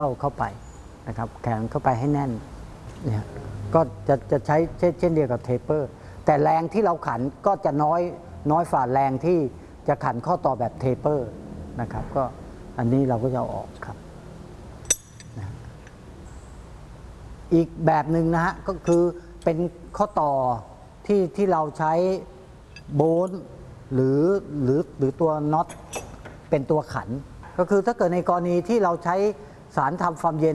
เข้าไปนะครับแขนเข้าไปให้แน่นเนี่ยก็จะใช้เช่นเดียวกับเทปเปอร์แต่แรงที่เราขันก็จะน้อยฝ่าแรงที่จะขันข้อต่อแบบเทปเปอร์นะครับก็อันนี้เราก็จะเอาออกครับนะอีกแบบหนึ่งนะฮะก็คือเป็นข้อต่อที่เราใช้โบนหรือตัวน็อตเป็นตัวขันก็คือถ้าเกิดในกรณีที่เราใช้สารทำความเย็น